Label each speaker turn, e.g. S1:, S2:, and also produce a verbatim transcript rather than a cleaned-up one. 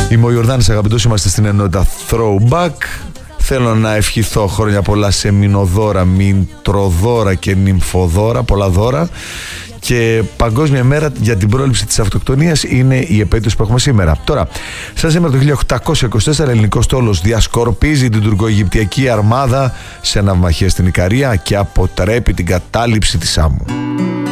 S1: Είμαι ο Ιορδάνης, αγαπητός, είμαστε στην ενότητα Throwback. Θέλω να ευχηθώ χρόνια πολλά σε μηνοδόρα, μητροδόρα και νυμφοδόρα, πολλά δώρα. Και Παγκόσμια μέρα για την πρόληψη της αυτοκτονίας είναι η επέτειος που έχουμε σήμερα. Τώρα, σαν σήμερα το χίλια οκτακόσια είκοσι τέσσερα, ελληνικός στόλος διασκορπίζει την τουρκο-αιγυπτιακή αρμάδα σε ναυμαχία στην Ικαρία και αποτρέπει την κατάληψη της άμμου.